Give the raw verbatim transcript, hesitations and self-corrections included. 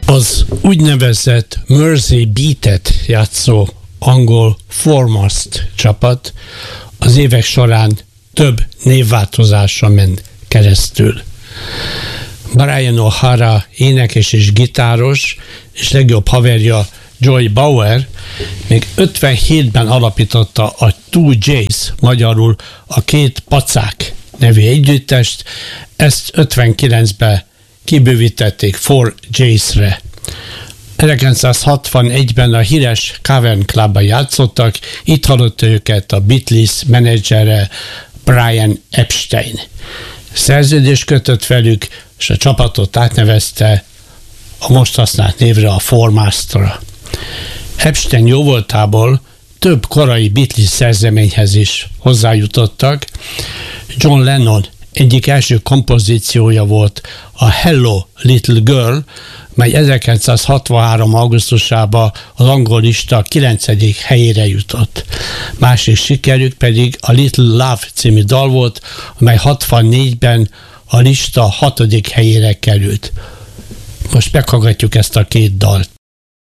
Az úgynevezett Mersey Beat-et játszó angol Four-Mast csapat az évek során több névváltozáson ment keresztül. Brian O'Hara énekes és gitáros, és legjobb haverja Joey Bauer még ötvenhétben alapította a Two Jays, magyarul a Két Pacák nevű együttest, ezt ötvenkilencben kibővítették Four Jays-re. ezerkilencszázhatvanegyben a híres Cavern Clubban játszottak, itt hallotta őket a Beatles menedzsere Brian Epstein. Szerződést kötött velük, és a csapatot átnevezte a most használt névre, a Four-Mastra. Epstein jóvoltából több korai Beatles szerzeményhez is hozzájutottak. John Lennon egyik első kompozíciója volt a Hello Little Girl, mely ezerkilencszázhatvanhárom. augusztusában az angol lista kilencedik helyére jutott. Másik sikerük pedig a Little Love című dal volt, amely hatvannégyben a lista hatodik helyére került. Most meghallgatjuk ezt a két dalt.